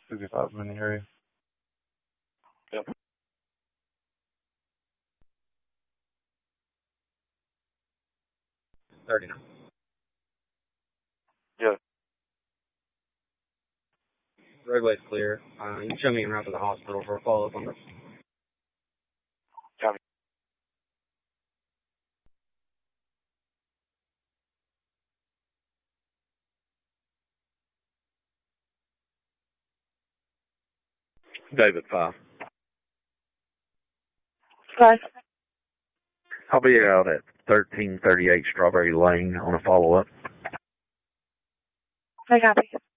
65 in the area. Yep. $39. Yeah. Roadway's clear. You can show me en route to the hospital for a follow-up on this. Copy. David 5. 5. I'll be out at 1338 Strawberry Lane on a follow-up. I copy.